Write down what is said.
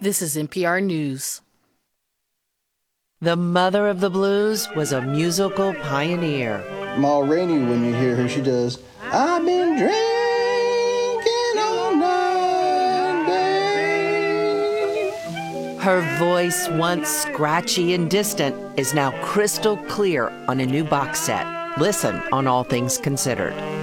This is NPR News. The mother of the blues was a musical pioneer. Ma Rainey, when you hear her, she does, I've been drinking all night, babe. Her voice, once scratchy and distant, is now crystal clear on a new box set. Listen on All Things Considered.